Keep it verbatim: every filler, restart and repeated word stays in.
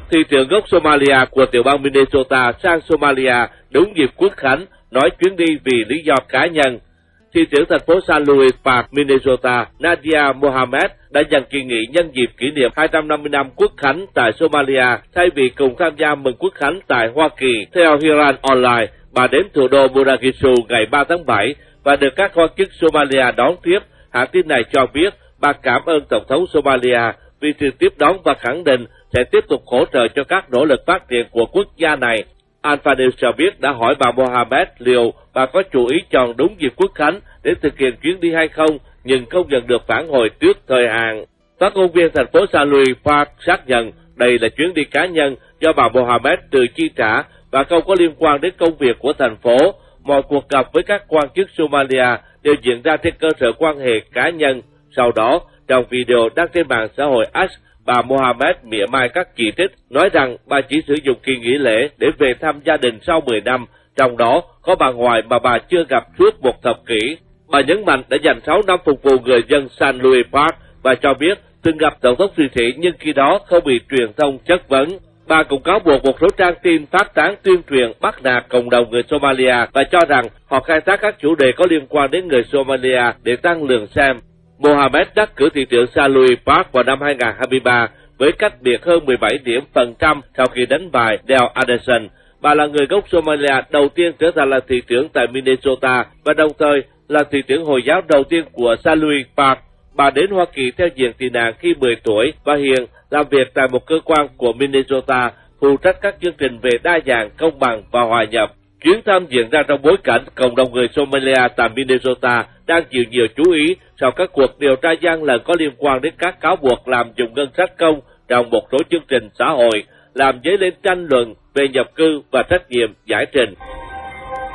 Thị trưởng gốc Somalia của tiểu bang Minnesota sang Somalia đúng dịp Quốc khánh, nói chuyến đi vì lý do cá nhân. Thị trưởng thành phố San Luis Park, Minnesota, Nadia Mohammed đã dành kỳ nghỉ nhân dịp kỷ niệm hai trăm năm mươi năm Quốc khánh tại Somalia thay vì cùng tham gia mừng Quốc khánh tại Hoa Kỳ. Theo Hiran Online, bà đến thủ đô Mogadishu ngày ba tháng bảy và được các quan chức Somalia đón tiếp. Hãng tin này cho biết bà cảm ơn Tổng thống Somalia vì sự tiếp đón và khẳng định sẽ tiếp tục hỗ trợ cho các nỗ lực phát triển của quốc gia này. Alpha News cho biết đã hỏi bà Mohammed liệu bà có chủ ý chọn đúng dịp Quốc khánh để thực hiện chuyến đi hay không, nhưng không nhận được phản hồi trước thời hạn. Phát ngôn viên thành phố San Luis Park xác nhận đây là chuyến đi cá nhân do bà Mohammed tự chi trả và không có liên quan đến công việc của thành phố. Mọi cuộc gặp với các quan chức Somalia đều diễn ra trên cơ sở quan hệ cá nhân. Sau đó, trong video đăng trên mạng xã hội X, bà Mohammed mỉa mai các chỉ trích, nói rằng bà chỉ sử dụng kỳ nghỉ lễ để về thăm gia đình sau mười năm, trong đó có bà ngoại mà bà chưa gặp suốt một thập kỷ. Bà nhấn mạnh đã dành sáu năm phục vụ người dân San Luis Park và cho biết từng gặp Tổng thống Thụy Sĩ nhưng khi đó không bị truyền thông chất vấn. Bà cũng cáo buộc một số trang tin phát tán tuyên truyền bắt nạt cộng đồng người Somalia và cho rằng họ khai thác các chủ đề có liên quan đến người Somalia để tăng lượng xem. Mohammed đắc cử thị trưởng San Luis Park vào năm hai nghìn không trăm hai mươi ba với cách biệt hơn mười bảy điểm phần trăm sau khi đánh bại Dale Anderson. Bà là người gốc Somalia đầu tiên trở thành là thị trưởng tại Minnesota và đồng thời là thị trưởng Hồi giáo đầu tiên của San Luis Park. Bà đến Hoa Kỳ theo diện tị nạn khi mười tuổi và hiện làm việc tại một cơ quan của Minnesota phụ trách các chương trình về đa dạng, công bằng và hòa nhập. Chuyến thăm diễn ra trong bối cảnh cộng đồng người Somalia tại Minnesota đang chịu nhiều chú ý sau các cuộc điều tra gian lận có liên quan đến các cáo buộc làm dùng ngân sách công trong một số chương trình xã hội, làm dấy lên tranh luận về nhập cư và trách nhiệm giải trình.